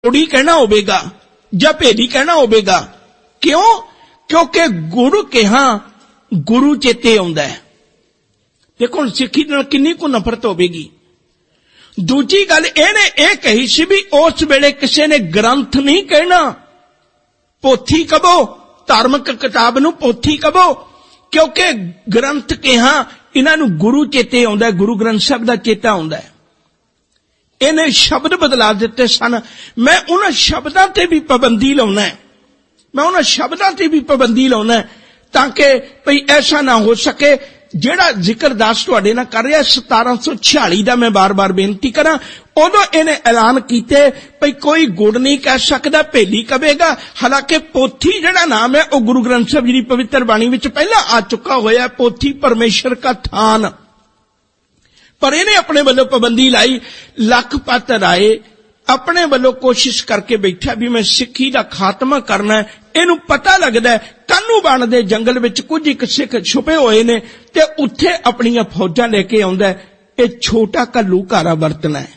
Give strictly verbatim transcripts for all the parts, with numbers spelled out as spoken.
ओड़ी कहना होवेगा ਜਾਂ ਭੇਦੀ कहना होवेगा। क्यों? क्योंकि गुरु कहा गुरु चेते आउंदा है। देखो सिक्खी नाल किन्नी को नफरत होवेगी। दूजी गल इहने यह कही सी भी उस वेले किसी ने ग्रंथ नहीं कहना, पोथी कहो, धार्मिक किताब नूं पोथी कहो, क्योंकि ग्रंथ कहा इन्हां नूं गुरु चेते आउंदा है, गुरु ग्रंथ साहिब दा चेता आउंदा है। इन्हें शब्द बदला दिते सन। मैं उन्हां शब्दां ते भी पाबंदी लाउना है, मैं उन्हां शब्दां ते भी पाबंदी लाउना है ताकि भई ऐसा ना हो सके ਜਿਹੜਾ ਜ਼ਿਕਰ ਦਾਸ ਤੁਹਾਡੇ ਨਾਲ ਕਰ ਰਿਹਾ सतारह सौ छियाली ਦਾ। मैं बार बार बेनती करा उदों इन्हें ऐलान कीते भई कोई गुड़ नहीं कह सकदा, भेली कहेगा। हालांकि पोथी जिहड़ा नाम है वह गुरु ग्रंथ साहिब जी की पवित्र बाणी विच पहला आ चुका होया। पोथी परमेश्वर का थान, पर इन्हें अपने वालों पाबंदी लाई। लखपत राय अपने वालों कोशिश करके बैठा भी मैं सिक्खी का खात्मा करना है। इनू पता लगता है कानू बन दे जंगल विच कुछ एक सिख छुपे हुए ने ते उत्थे अपनियां फौजां लेके आउंदा है। ये छोटा घल्लूघारा वरतना है।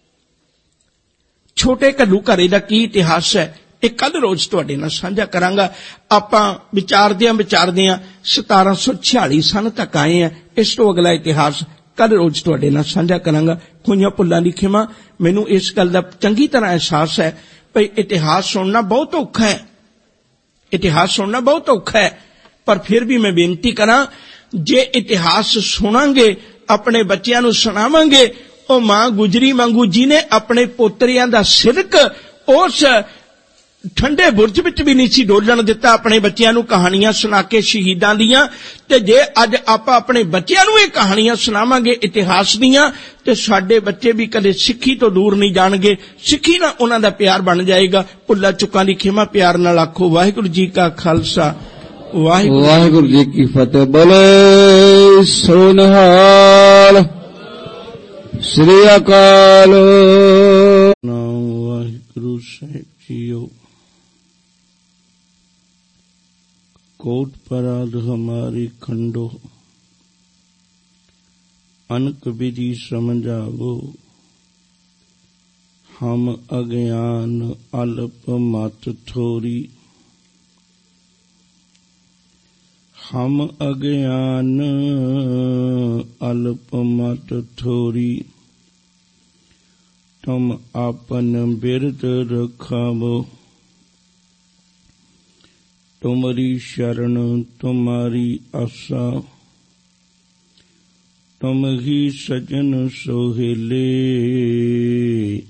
छोटे घल्लूघारे दा की इतिहास है एक कल रोज तुहाडे नाल साझा करांगा। आपां विचारदियां विचारदियां सतारह सौ छियाली सन तक आए हैं। इस तो अगला इतिहास कल रोज तुहाडे नाल साझा करांगा। खोइयां भुल्लां दी खिमा। मैनूं इस गल दा चंगी तरह एहसास है भई इतिहास सुनना बहुत औखा है, इतिहास सुनना बहुत औखा है। पर फिर भी मैं बेनती करा जे इतिहास सुनांगे अपने बच्चों नूं सुणावांगे ओ मां गुजरी वांगू जी ने अपने पोतरियां दा सिरक उस ठंडे बुरज विच भी नहीं सी डोलण दिता। अपने बच्चों नूं कहानियां सुना के शहीदां दियां ते जे अज आपां अपने बच्चों नूं ये कहानियां सुणावांगे इतिहास दियां ते साडे बच्चे भी कदे सिक्खी तो दूर नहीं जाणगे। सिक्खी ना उन्हां दा प्यार बन जाएगा। भुल्ला चुकां दी खिमा प्यार नाल आखो वाहिगुरू जी का खालसा वाहिगुरू जी की फतेह। बोले सोनहाल श्री अकाल। नाम वाहिगुरू साहिब जीओ। कोट पराध हमारी खंडो, अनक विधि समझावो। हम अज्ञान अल्प मत थोरी, हम अज्ञान अल्प मत थोरी। तुम आपन बिरद रखावो, तुम्हारी शरण तुम्हारी आशा। तुम ही सजन सोहेले,